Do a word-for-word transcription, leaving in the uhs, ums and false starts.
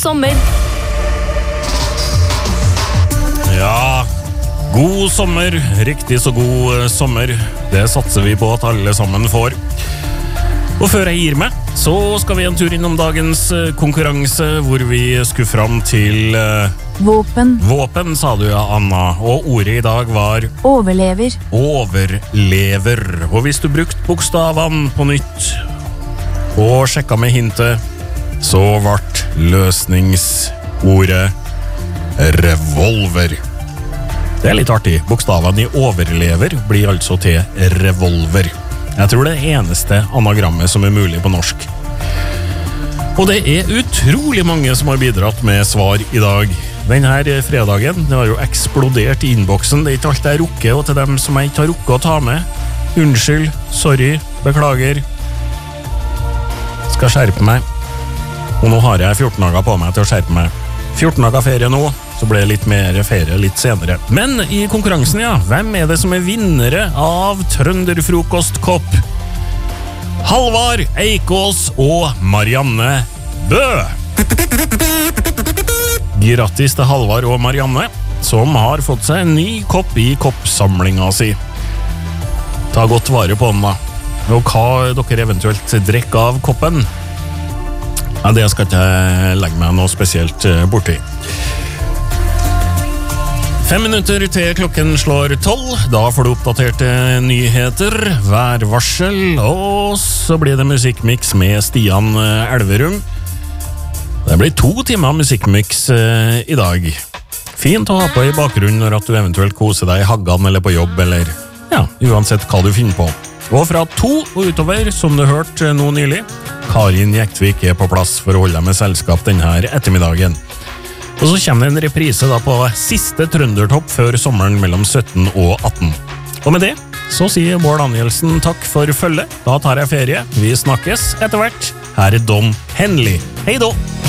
sommer. Ja, god sommer, riktig så god sommer. Det satser vi på at alle sammen får. Og før jeg gir meg, så skal vi en tur innom dagens konkurranse, hvor vi skulle fram til uh, Våpen. Våpen, sa du, ja, Anna. Og ordet i dag var Overlever. overlever. Og hvis du brukte bokstavene på nytt og sjekka med hintet, så ble løsningsordet revolver. Det er litt artig. Bokstavene i overlever blir altså til revolver. Jeg tror det er det eneste anagrammet som er mulig på norsk. Og det er utrolig mange som har bidratt med svar i dag. Denne fredagen, det har jo eksplodert i innboksen. Det er ikke alt jeg rukker, og til dem som jeg ikke har rukket å ta med. Unnskyld, sorry, beklager. Skal skjerpe meg. Og nå har jeg fjorten dager på meg til å skjerpe meg. fjorten dager ferie nå, så ble det litt mer ferie litt senere. Men i konkurransen, ja, hvem er det som er vinnere av Trønderfrokostkopp? Halvard Eikås og Marianne Bø. Grattis til Halvard og Marianne, som har fått seg en ny kopp i koppsamlinga si. Ta godt vare på den da. Og hva dere eventuelt drikker av koppen? Ja, det skal ikke jeg legge meg noe spesielt borti. Fem minutter til klokken slår tolv. Da får du oppdaterte nyheter, værvarsel, og så blir det musikkmix med Stian Elverum. Det blir to timer musikkmix i dag. Fint å ha på i bakgrunnen når at du eventuelt koser deg i haggan eller på jobb, eller ja, uansett hva du finner på. Og fra to og utover, som du hørte nå nylig, Karin Jektvik er på plass for å holde deg med selskap denne ettermiddagen. Og så kommer det en reprise da på siste Trøndertopp før sommeren mellom sytten og atten. Og med det så sier Bård Danielsen takk for følge. Da tar jeg ferie. Vi snakkes etter hvert. Her er Don Henley. Hei då!